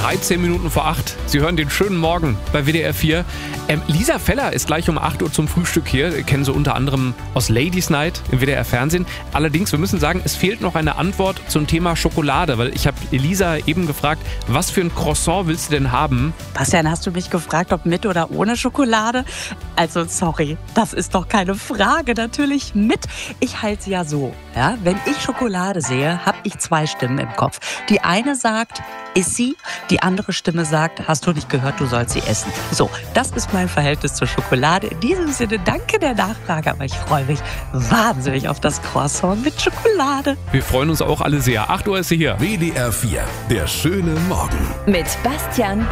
13 Minuten vor 8. Sie hören den schönen Morgen bei WDR 4. Lisa Feller ist gleich um 8 Uhr zum Frühstück hier. Kennen Sie unter anderem aus Ladies Night im WDR Fernsehen. Allerdings, wir müssen sagen, es fehlt noch eine Antwort zum Thema Schokolade, weil ich habe Lisa eben gefragt, was für ein Croissant willst du denn haben? Bastian, hast du mich gefragt, ob mit oder ohne Schokolade? Also sorry, das ist doch keine Frage. Natürlich mit. Ich halte es ja so. Ja? Wenn ich Schokolade sehe, habe ich 2 Stimmen im Kopf. Die eine sagt, iss sie. Die andere Stimme sagt, hast du nicht gehört, du sollst sie essen. So, das ist mein Verhältnis zur Schokolade. In diesem Sinne, danke der Nachfrage, aber ich freue mich wahnsinnig auf das Croissant mit Schokolade. Wir freuen uns auch alle sehr. 8 Uhr ist sie hier. WDR 4, der schöne Morgen. Mit Bastian